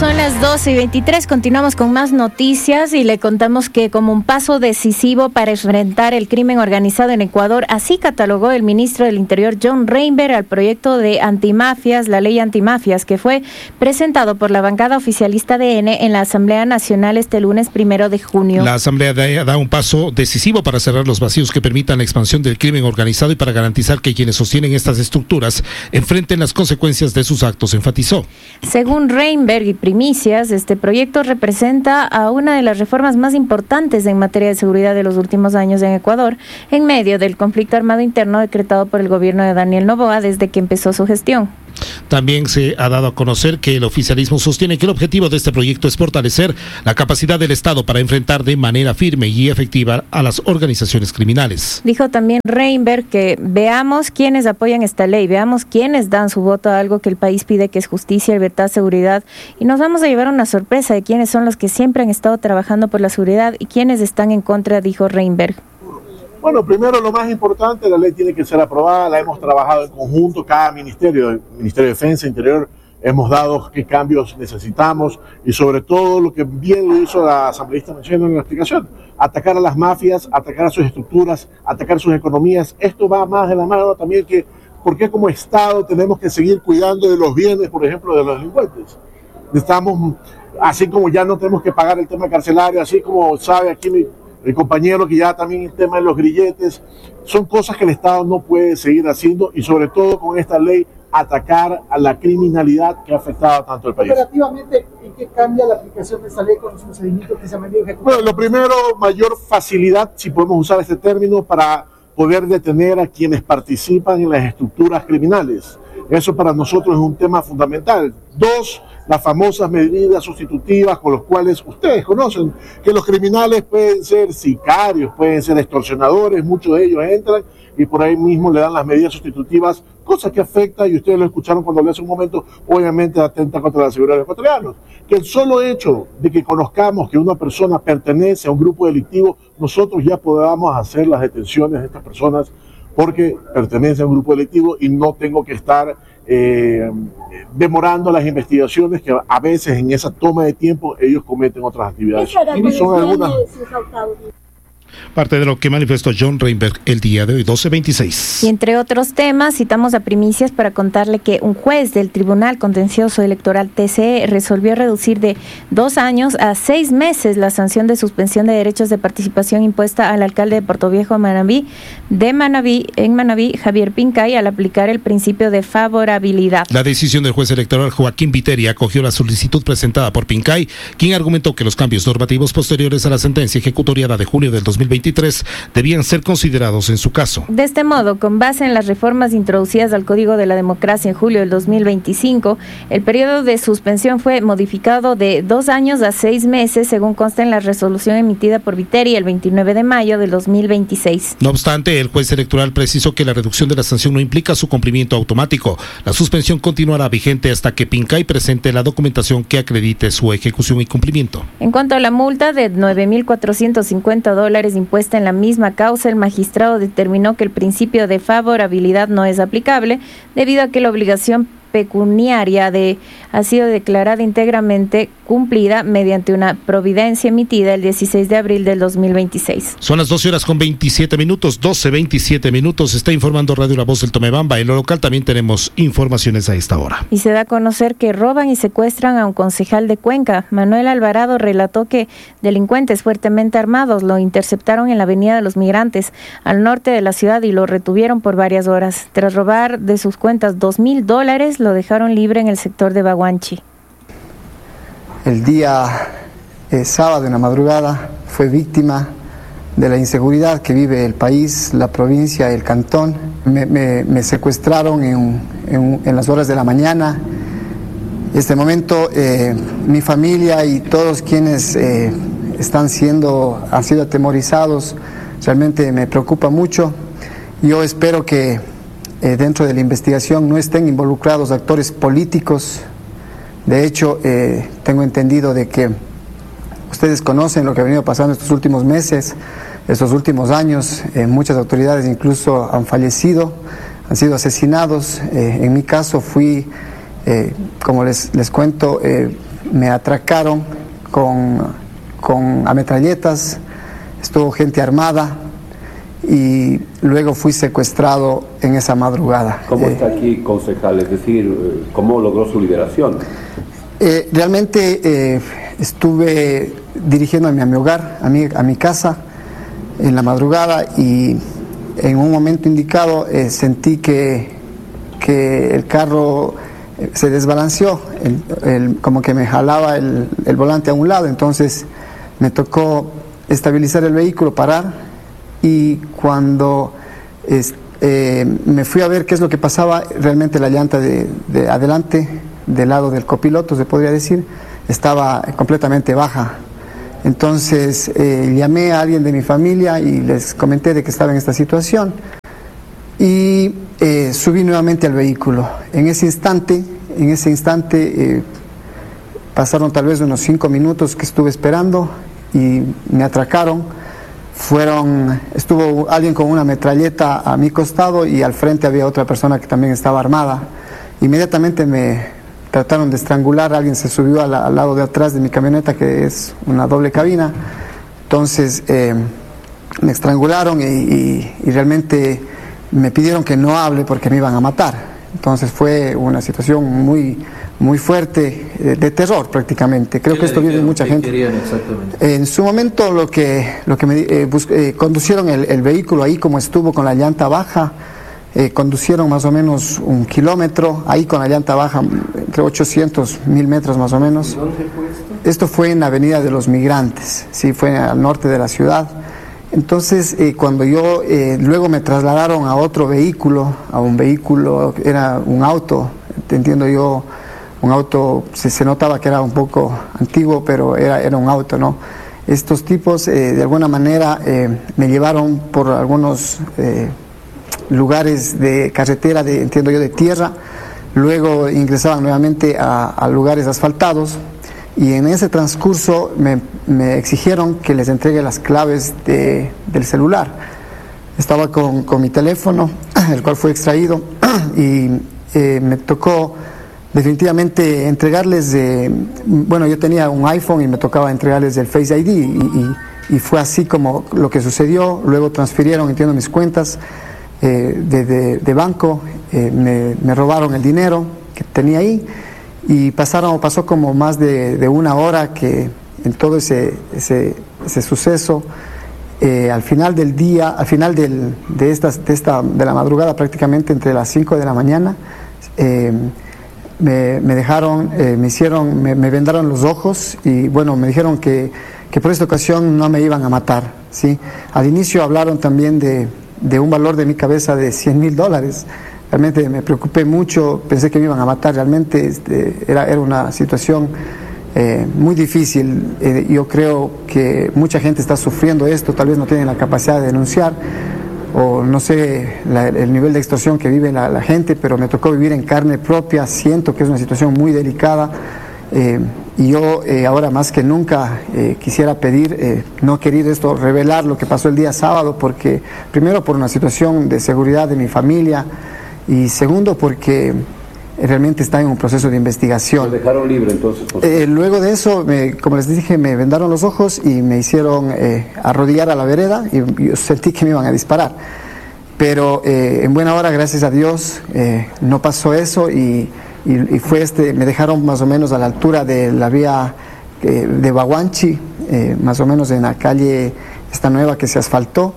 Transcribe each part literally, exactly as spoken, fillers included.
Son las doce y veintitrés, continuamos con más noticias y le contamos que como un paso decisivo para enfrentar el crimen organizado en Ecuador, así catalogó el ministro del Interior John Reinberg al proyecto de antimafias, la ley antimafias, que fue presentado por la bancada oficialista de N en la Asamblea Nacional este lunes primero de junio. La Asamblea da un paso decisivo para cerrar los vacíos que permitan la expansión del crimen organizado y para garantizar que quienes sostienen estas estructuras enfrenten las consecuencias de sus actos, enfatizó. Según Reinberg y Primicias, este proyecto representa a una de las reformas más importantes en materia de seguridad de los últimos años en Ecuador, en medio del conflicto armado interno decretado por el gobierno de Daniel Noboa desde que empezó su gestión. También se ha dado a conocer que el oficialismo sostiene que el objetivo de este proyecto es fortalecer la capacidad del Estado para enfrentar de manera firme y efectiva a las organizaciones criminales. Dijo también Reinberg que veamos quiénes apoyan esta ley, veamos quiénes dan su voto a algo que el país pide, que es justicia, libertad, seguridad, y nos vamos a llevar una sorpresa de quiénes son los que siempre han estado trabajando por la seguridad y quiénes están en contra, dijo Reinberg. Bueno, primero lo más importante, la ley tiene que ser aprobada, la hemos trabajado en conjunto, cada ministerio, el Ministerio de Defensa, Interior, hemos dado qué cambios necesitamos y sobre todo lo que bien lo hizo la asambleísta mencionó en la explicación, atacar a las mafias, atacar a sus estructuras, atacar sus economías. Esto va más de la mano también que por qué como Estado tenemos que seguir cuidando de los bienes, por ejemplo, de los delincuentes. Estamos, así como ya no tenemos que pagar el tema carcelario, así como sabe aquí mi el compañero que ya también el tema de los grilletes, son cosas que el Estado no puede seguir haciendo y sobre todo con esta ley atacar a la criminalidad que ha afectado tanto al país. Operativamente, ¿en qué cambia la aplicación de esta ley con los procedimientos que se han venido ejecutando? Bueno, lo primero, mayor facilidad, si podemos usar este término, para poder detener a quienes participan en las estructuras criminales. Eso para nosotros es un tema fundamental. Dos, las famosas medidas sustitutivas con las cuales ustedes conocen que los criminales pueden ser sicarios, pueden ser extorsionadores, muchos de ellos entran y por ahí mismo le dan las medidas sustitutivas, cosa que afecta, y ustedes lo escucharon cuando hablé hace un momento, obviamente atenta contra la seguridad de los ecuatorianos. Que el solo hecho de que conozcamos que una persona pertenece a un grupo delictivo, nosotros ya podamos hacer las detenciones de estas personas porque pertenece a un grupo delictivo y no tengo que estar eh, demorando las investigaciones que a veces en esa toma de tiempo ellos cometen otras actividades. Y son algunas... Parte de lo que manifestó John Reinberg el día de hoy, doce veintiséis. Y entre otros temas, citamos a Primicias para contarle que un juez del Tribunal Contencioso Electoral T C E resolvió reducir de dos años a seis meses la sanción de suspensión de derechos de participación impuesta al alcalde de Portoviejo, Manabí, de Manabí, en Manabí, Javier Pincay, al aplicar el principio de favorabilidad. La decisión del juez electoral Joaquín Viteri acogió la solicitud presentada por Pincay, quien argumentó que los cambios normativos posteriores a la sentencia ejecutoriada de junio del dos mil veintitrés debían ser considerados en su caso. De este modo, con base en las reformas introducidas al Código de la Democracia en julio del dos mil veinticinco, el periodo de suspensión fue modificado de dos años a seis meses, según consta en la resolución emitida por Viteri el veintinueve de mayo del dos mil veintiséis. No obstante, el juez electoral precisó que la reducción de la sanción no implica su cumplimiento automático. La suspensión continuará vigente hasta que Pincay presente la documentación que acredite su ejecución y cumplimiento. En cuanto a la multa de nueve mil cuatrocientos cincuenta dólares impuesta en la misma causa, el magistrado determinó que el principio de favorabilidad no es aplicable debido a que la obligación pecuniaria de ha sido declarada íntegramente cumplida mediante una providencia emitida el dieciséis de abril del dos mil veintiséis. Son las doce horas con veintisiete minutos, doce veintisiete minutos. Está informando Radio La Voz del Tomebamba. En lo local también tenemos informaciones a esta hora. Y se da a conocer que roban y secuestran a un concejal de Cuenca. Manuel Alvarado relató que delincuentes fuertemente armados lo interceptaron en la Avenida de los Migrantes, al norte de la ciudad, y lo retuvieron por varias horas. Tras robar de sus cuentas dos mil dólares, lo dejaron libre en el sector de Baguanchi. El día eh, sábado en la madrugada fue víctima de la inseguridad que vive el país, la provincia, el cantón. Me, me, me secuestraron en, en, en las horas de la mañana. En este momento eh, mi familia y todos quienes eh, están siendo, han sido atemorizados, realmente me preocupa mucho. Yo espero que Eh, dentro de la investigación no estén involucrados actores políticos. De hecho, eh, tengo entendido de que ustedes conocen lo que ha venido pasando estos últimos meses, estos últimos años. Eh, muchas autoridades incluso han fallecido, han sido asesinados. Eh, en mi caso fui, eh, como les, les cuento, eh, me atracaron con, con ametralletas, estuvo gente armada y luego fui secuestrado en esa madrugada. ¿Cómo eh, está aquí, concejal? Es decir, ¿cómo logró su liberación? Eh, realmente eh, estuve dirigiéndome a mi hogar, a mi, a mi casa, en la madrugada, y en un momento indicado eh, sentí que, que el carro se desbalanceó, el, el, como que me jalaba el, el volante a un lado, entonces me tocó estabilizar el vehículo, parar, y cuando es, eh, me fui a ver qué es lo que pasaba, realmente la llanta de, de adelante, del lado del copiloto, se podría decir, estaba completamente baja. Entonces eh, llamé a alguien de mi familia y les comenté de que estaba en esta situación y eh, subí nuevamente al vehículo. En ese instante, en ese instante eh, pasaron tal vez unos cinco minutos que estuve esperando y me atracaron. Fueron, estuvo alguien con una metralleta a mi costado y al frente había otra persona que también estaba armada. Inmediatamente me trataron de estrangular, alguien se subió al, al lado de atrás de mi camioneta, que es una doble cabina, entonces eh, me estrangularon y, y, y realmente me pidieron que no hable porque me iban a matar. Entonces fue una situación muy, muy fuerte, eh, de terror prácticamente. Creo que esto vive mucha gente. Exactamente? En su momento lo que, lo que me eh, bus, eh, conducieron el, el vehículo ahí como estuvo con la llanta baja. Eh, conducieron más o menos un kilómetro, ahí con la llanta baja, entre ochocientos, mil metros más o menos. ¿Dónde fue esto? Esto fue en la Avenida de los Migrantes, sí, fue al norte de la ciudad. Entonces, eh, cuando yo, eh, luego me trasladaron a otro vehículo, a un vehículo, era un auto, entiendo yo, un auto, se, se notaba que era un poco antiguo, pero era, era un auto, ¿no? Estos tipos, eh, de alguna manera, eh, me llevaron por algunos Eh, lugares de carretera, de, entiendo yo, de tierra, luego ingresaban nuevamente a, a lugares asfaltados y en ese transcurso me, me exigieron que les entregue las claves de, del celular. Estaba con, con mi teléfono, el cual fue extraído, y eh, me tocó definitivamente entregarles, de, bueno, yo tenía un iPhone y me tocaba entregarles el Face I D y, y, y fue así como lo que sucedió. Luego transfirieron, entiendo, mis cuentas Eh, de, de, de banco, eh, me, me robaron el dinero que tenía ahí y pasaron, pasó como más de, de una hora que en todo ese, ese, ese suceso, eh, al final del día, al final del, de, esta, de, esta, de la madrugada, prácticamente entre las cinco de la mañana, eh, me, me dejaron, eh, me hicieron, me, me vendaron los ojos y bueno, me dijeron que, que por esta ocasión no me iban a matar, ¿sí? Al inicio hablaron también de de un valor de mi cabeza de cien mil dólares. Realmente me preocupé mucho, pensé que me iban a matar. Realmente este, era, era una situación eh, muy difícil. Eh, yo creo que mucha gente está sufriendo esto, tal vez no tienen la capacidad de denunciar, o no sé la, el nivel de extorsión que vive la, la gente, pero me tocó vivir en carne propia. Siento que es una situación muy delicada. Eh, y yo eh, ahora más que nunca eh, quisiera pedir, eh, no querer esto, revelar lo que pasó el día sábado, porque primero por una situación de seguridad de mi familia y segundo porque realmente está en un proceso de investigación. ¿Lo dejaron libre entonces? Eh, luego de eso, me, como les dije, me vendaron los ojos y me hicieron eh, arrodillar a la vereda y yo sentí que me iban a disparar. Pero eh, en buena hora, gracias a Dios, eh, no pasó eso y Y, y fue este, me dejaron más o menos a la altura de la vía eh, de Baguanchi, eh, más o menos en la calle esta nueva que se asfaltó,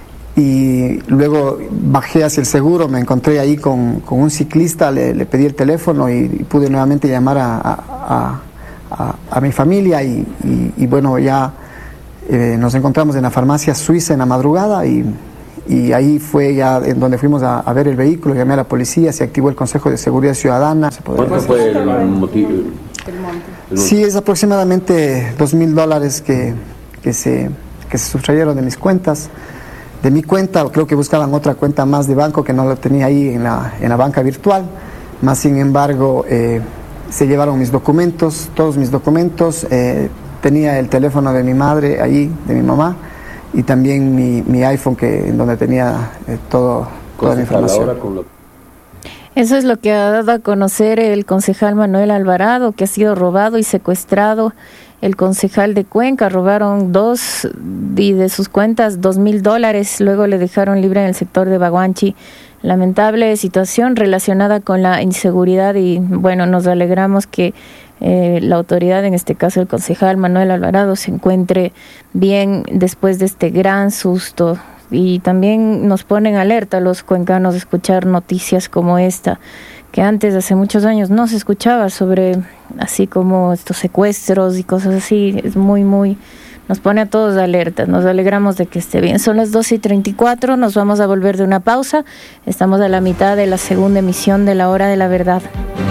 y luego bajé hacia el seguro, me encontré ahí con, con un ciclista, le, le pedí el teléfono y, y pude nuevamente llamar a, a, a, a mi familia y, y, y bueno, ya eh, nos encontramos en la farmacia suiza en la madrugada y Y ahí fue ya en donde fuimos a, a ver el vehículo, llamé a la policía, se activó el Consejo de Seguridad Ciudadana. ¿Cuánto fue el, el motivo? Sí, es aproximadamente dos mil dólares que, que, se, que se sustrayeron de mis cuentas. De mi cuenta, creo que buscaban otra cuenta más de banco que no la tenía ahí en la, en la banca virtual. Más sin embargo, eh, se llevaron mis documentos, todos mis documentos. Eh, tenía el teléfono de mi madre ahí, de mi mamá, y también mi, mi iPhone, que en donde tenía eh, todo, toda la información. Eso es lo que ha dado a conocer el concejal Manuel Alvarado, que ha sido robado y secuestrado. El concejal de Cuenca robaron dos y de sus cuentas dos mil dólares, luego le dejaron libre en el sector de Baguanchi. Lamentable situación relacionada con la inseguridad y bueno, nos alegramos que eh, la autoridad, en este caso el concejal Manuel Alvarado, se encuentre bien después de este gran susto. Y también nos ponen alerta a los cuencanos de escuchar noticias como esta, que antes, hace muchos años, no se escuchaba sobre, así como estos secuestros y cosas así. Es muy, muy, nos pone a todos alerta. Nos alegramos de que esté bien. Son las doce y treinta y cuatro, nos vamos a volver de una pausa. Estamos a la mitad de la segunda emisión de La Hora de la Verdad.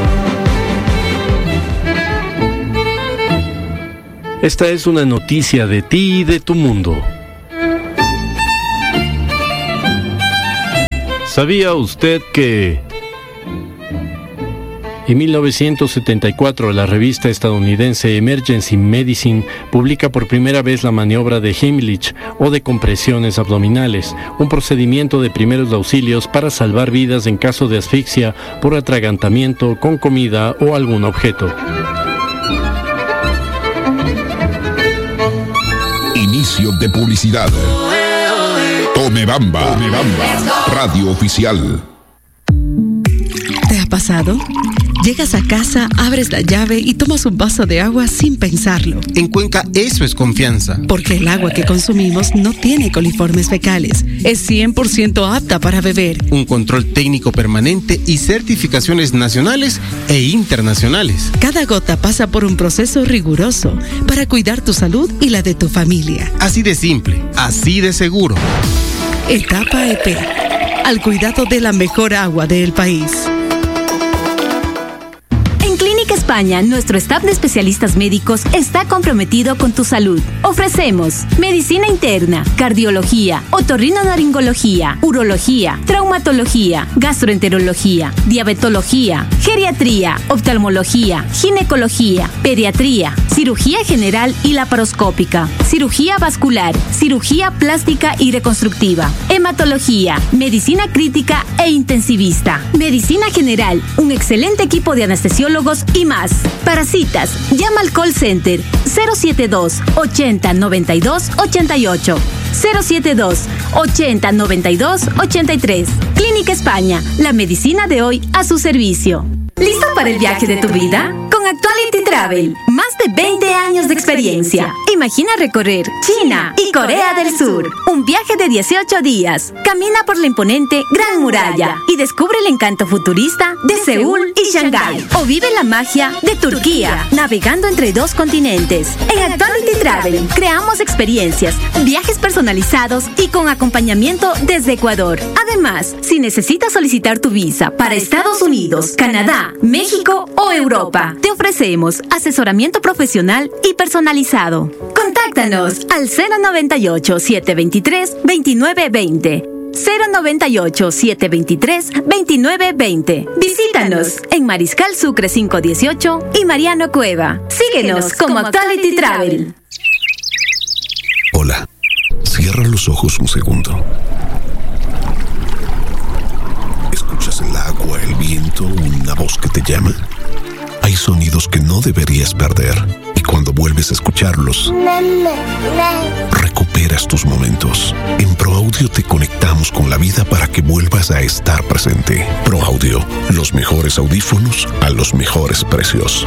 Esta es una noticia de ti y de tu mundo. ¿Sabía usted que en mil novecientos setenta y cuatro la revista estadounidense Emergency Medicine publica por primera vez la maniobra de Heimlich o de compresiones abdominales, un procedimiento de primeros auxilios para salvar vidas en caso de asfixia por atragantamiento con comida o algún objeto? Inicio de publicidad. Tome Bamba, Tome Bamba, radio oficial. ¿Te ha pasado? Llegas a casa, abres la llave y tomas un vaso de agua sin pensarlo. En Cuenca eso es confianza. Porque el agua que consumimos no tiene coliformes fecales. Es cien por ciento apta para beber. Un control técnico permanente y certificaciones nacionales e internacionales. Cada gota pasa por un proceso riguroso para cuidar tu salud y la de tu familia. Así de simple, así de seguro. Etapa E P, al cuidado de la mejor agua del país. España, nuestro staff de especialistas médicos está comprometido con tu salud. Ofrecemos medicina interna, cardiología, otorrinolaringología, urología, traumatología, gastroenterología, diabetología, geriatría, oftalmología, ginecología, pediatría, cirugía general y laparoscópica, cirugía vascular, cirugía plástica y reconstructiva, hematología, medicina crítica e intensivista, medicina general, un excelente equipo de anestesiólogos y más. Para citas, llama al call center cero setenta y dos, ochenta, noventa y dos, ochenta y ocho, cero setenta y dos, ochenta, noventa y dos, ochenta y tres. Clínica España, la medicina de hoy a su servicio. ¿Listo para el viaje de tu vida? Con Actuality Travel, más de veinte años de experiencia. Imagina recorrer China y Corea del Sur. Un viaje de dieciocho días. Camina por la imponente Gran Muralla y descubre el encanto futurista de Seúl y Shanghái. O vive la magia de Turquía, navegando entre dos continentes. En Actuality Travel creamos experiencias, viajes personalizados y con acompañamiento desde Ecuador. Además, si necesitas solicitar tu visa para Estados Unidos, Canadá, México o Europa, te ofrecemos asesoramiento profesional y personalizado. Contáctanos al cero noventa y ocho, setecientos veintitrés, veintinueve veinte. cero noventa y ocho, setecientos veintitrés, veintinueve veinte. Visítanos en Mariscal Sucre quinientos dieciocho y Mariano Cueva. Síguenos como Actuality Travel. Hola, cierra los ojos un segundo. ¿Escuchas el agua, el viento, una voz que te llama? Hay sonidos que no deberías perder y cuando vuelves a escucharlos, recuperas tus momentos. En ProAudio te conectamos con la vida para que vuelvas a estar presente. ProAudio, los mejores audífonos a los mejores precios.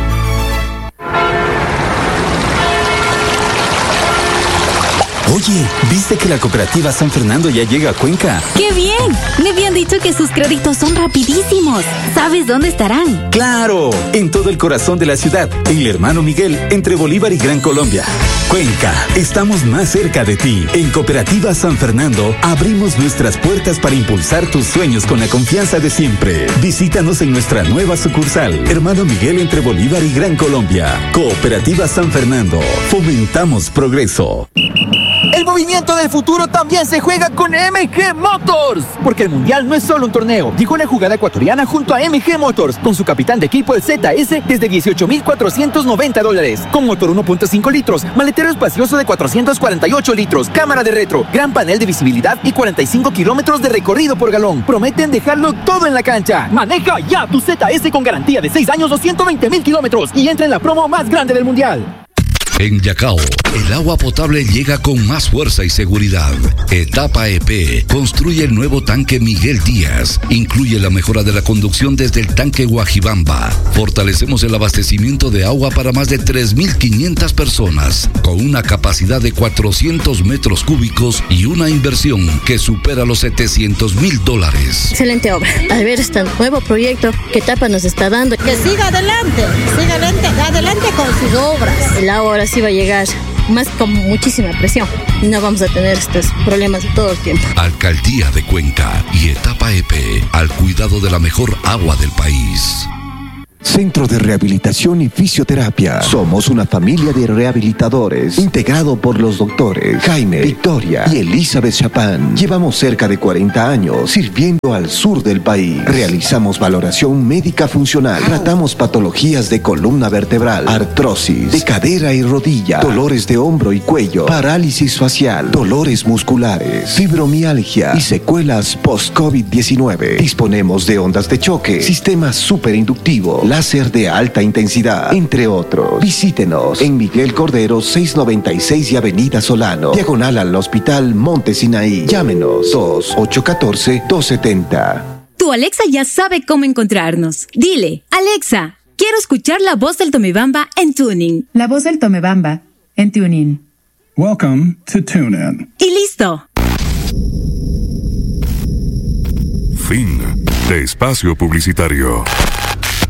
Oye, ¿viste que la cooperativa San Fernando ya llega a Cuenca? ¡Qué bien! Me habían dicho que sus créditos son rapidísimos. ¿Sabes dónde estarán? ¡Claro! En todo el corazón de la ciudad, en el Hermano Miguel, entre Bolívar y Gran Colombia. Cuenca, estamos más cerca de ti. En Cooperativa San Fernando, abrimos nuestras puertas para impulsar tus sueños con la confianza de siempre. Visítanos en nuestra nueva sucursal, Hermano Miguel, entre Bolívar y Gran Colombia. Cooperativa San Fernando, fomentamos progreso. El movimiento del futuro también se juega con M G Motors, porque el Mundial no es solo un torneo, dijo la jugada ecuatoriana junto a M G Motors, con su capitán de equipo el Z S desde dieciocho mil cuatrocientos noventa dólares, con motor uno punto cinco litros, maletero espacioso de cuatrocientos cuarenta y ocho litros, cámara de retro, gran panel de visibilidad y cuarenta y cinco kilómetros de recorrido por galón. Prometen dejarlo todo en la cancha. Maneja ya tu Z S con garantía de seis años o ciento veinte mil kilómetros y entra en la promo más grande del Mundial. En Yacao, el agua potable llega con más fuerza y seguridad. Etapa E P construye el nuevo tanque Miguel Díaz. Incluye la mejora de la conducción desde el tanque Guajibamba. Fortalecemos el abastecimiento de agua para más de tres mil quinientas personas, con una capacidad de cuatrocientos metros cúbicos y una inversión que supera los setecientos mil dólares. Excelente obra. Al ver este nuevo proyecto que Etapa nos está dando. Que siga adelante, siga adelante, adelante con sus obras. El agua ahora sí va a llegar más con muchísima presión. No vamos a tener estos problemas todo el tiempo. Alcaldía de Cuenca y Etapa E P, al cuidado de la mejor agua del país. Centro de Rehabilitación y Fisioterapia. Somos una familia de rehabilitadores integrado por los doctores Jaime, Victoria y Elizabeth Chapán. Llevamos cerca de cuarenta años sirviendo al sur del país. Realizamos valoración médica funcional. Tratamos patologías de columna vertebral, artrosis, de cadera y rodilla, dolores de hombro y cuello, parálisis facial, dolores musculares, fibromialgia y secuelas post-COVID diecinueve. Disponemos de ondas de choque, sistema superinductivo, láser de alta intensidad, entre otros. Visítenos en Miguel Cordero seiscientos noventa y seis y Avenida Solano, diagonal al Hospital Monte Sinaí. Llámenos dos ocho uno cuatro, dos siete cero. Tu Alexa ya sabe cómo encontrarnos. Dile, Alexa, quiero escuchar la voz del Tomebamba en Tuning. La voz del Tomebamba en Tuning. Welcome to TuneIn. Y listo. Fin de espacio publicitario.